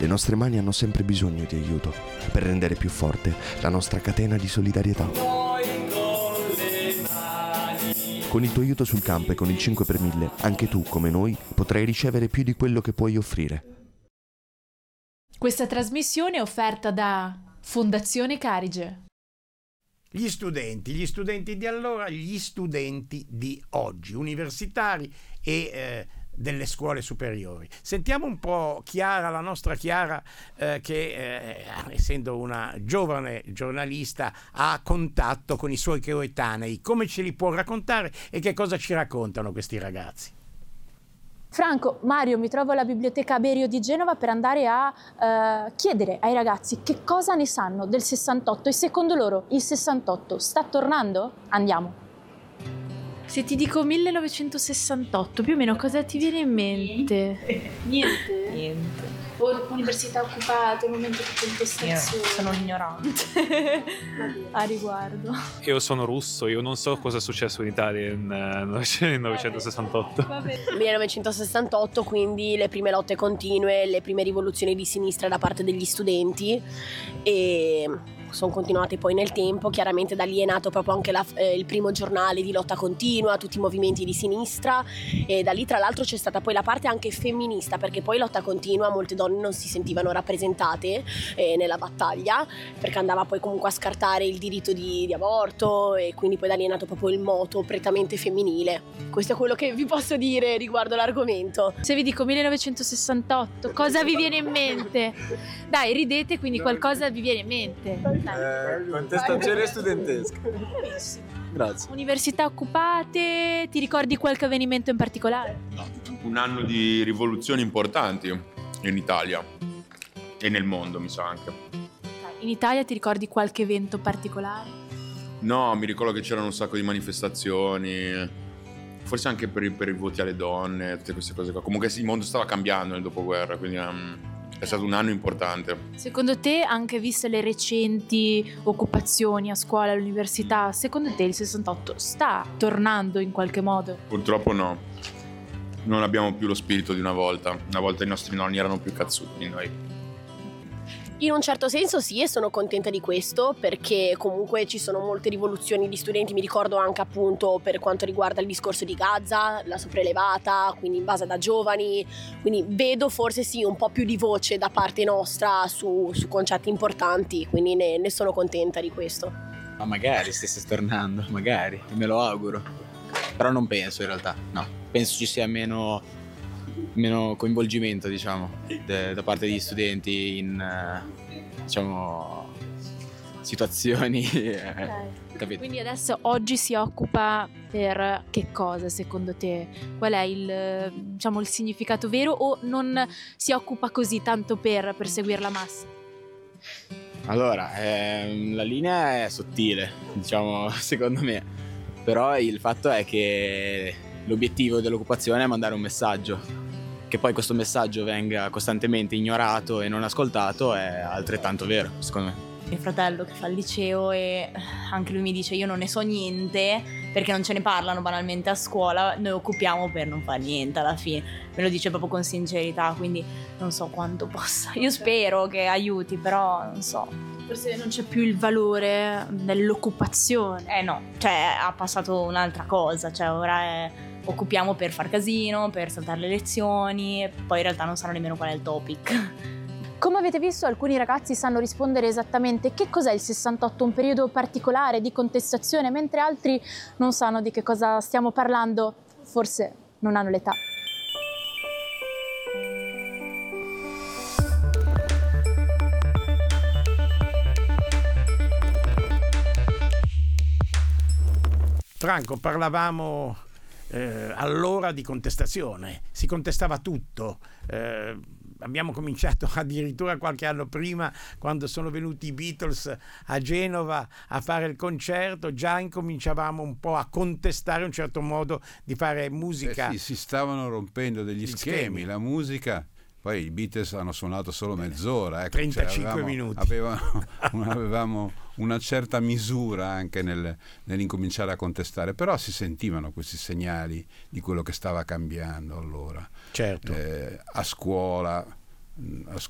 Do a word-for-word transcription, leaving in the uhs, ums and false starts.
Le nostre mani hanno sempre bisogno di aiuto per rendere più forte la nostra catena di solidarietà. Con il tuo aiuto sul campo e con il cinque per mille, anche tu, come noi, potrai ricevere più di quello che puoi offrire. Questa trasmissione è offerta da Fondazione Carige. Gli studenti, gli studenti di allora, gli studenti di oggi, universitari e eh, delle scuole superiori. Sentiamo un po' Chiara, la nostra Chiara, eh, che eh, essendo una giovane giornalista ha contatto con i suoi coetanei. Come ce li può raccontare e che cosa ci raccontano questi ragazzi? Franco, Mario, mi trovo alla biblioteca Berio di Genova per andare a uh, chiedere ai ragazzi che cosa ne sanno del sessantotto e secondo loro il sessantotto sta tornando? Andiamo. Se ti dico millenovecentosessantotto, più o meno cosa ti viene in mente? Niente? Niente. O università occupate, momento di contestazione. Io sono ignorante a riguardo. Io sono russo, io non so cosa è successo in Italia in millenovecentosessantotto. millenovecentosessantotto, quindi le prime lotte continue, le prime rivoluzioni di sinistra da parte degli studenti e sono continuate poi nel tempo. Chiaramente da lì è nato proprio anche la, eh, il primo giornale di lotta continua, tutti i movimenti di sinistra, e da lì tra l'altro c'è stata poi la parte anche femminista, perché poi lotta continua molte donne non si sentivano rappresentate eh, nella battaglia, perché andava poi comunque a scartare il diritto di, di aborto, e quindi poi da lì è nato proprio il moto prettamente femminile. Questo è quello che vi posso dire riguardo l'argomento. Se vi dico millenovecentosessantotto, cosa vi viene in mente? Dai, ridete, quindi qualcosa vi viene in mente. Eh, contestazione studentesca. Grazie. Università occupate, ti ricordi qualche avvenimento in particolare? No. Un anno di rivoluzioni importanti in Italia e nel mondo, mi sa anche. In Italia ti ricordi qualche evento particolare? No, mi ricordo che c'erano un sacco di manifestazioni, forse anche per i, per i voti alle donne, tutte queste cose qua. Comunque il mondo stava cambiando nel dopoguerra, quindi um, è stato un anno importante. Secondo te, anche viste le recenti occupazioni a scuola, all'università, secondo te il sessantotto sta tornando in qualche modo? Purtroppo no, non abbiamo più lo spirito di una volta. Una volta i nostri nonni erano più cazzuti di noi. In un certo senso sì, e sono contenta di questo, perché comunque ci sono molte rivoluzioni di studenti. Mi ricordo anche appunto per quanto riguarda il discorso di Gaza, la sopraelevata, quindi in base da giovani, quindi vedo forse sì un po' più di voce da parte nostra su, su concetti importanti, quindi ne, ne sono contenta di questo. Ma magari stesse tornando, magari, me lo auguro, però non penso in realtà, no, penso ci sia meno... meno coinvolgimento, diciamo, de, da parte degli studenti in eh, diciamo situazioni eh, okay. Quindi adesso oggi si occupa per che cosa secondo te? Qual è il, diciamo, il significato vero, o non si occupa così tanto per, per seguire la massa? Allora, ehm, la linea è sottile, diciamo, secondo me, però il fatto è che l'obiettivo dell'occupazione è mandare un messaggio. Che poi questo messaggio venga costantemente ignorato e non ascoltato è altrettanto vero, secondo me. Mio fratello che fa il liceo, e anche lui mi dice io non ne so niente perché non ce ne parlano banalmente a scuola, noi occupiamo per non fare niente alla fine. Me lo dice proprio con sincerità, quindi non so quanto possa. Io spero che aiuti, però non so. Forse non c'è più il valore dell'occupazione. Eh no, cioè ha passato un'altra cosa, cioè ora è... occupiamo per far casino, per saltare le lezioni, poi in realtà non sanno nemmeno qual è il topic. Come avete visto, alcuni ragazzi sanno rispondere esattamente che cos'è il sessantotto, un periodo particolare di contestazione, mentre altri non sanno di che cosa stiamo parlando, forse non hanno l'età. Franco, parlavamo eh, allora di contestazione, si contestava tutto. Eh, abbiamo cominciato addirittura qualche anno prima, quando sono venuti i Beatles a Genova a fare il concerto, già incominciavamo un po' a contestare un certo modo di fare musica. Eh sì, si stavano rompendo degli schemi. schemi, la musica. Poi i Beatles hanno suonato solo mezz'ora, ecco, trentacinque cioè avevamo, minuti. Avevano, avevamo una certa misura anche nel, nell'incominciare a contestare, però si sentivano questi segnali di quello che stava cambiando allora. Certo. Eh, a scuola, a,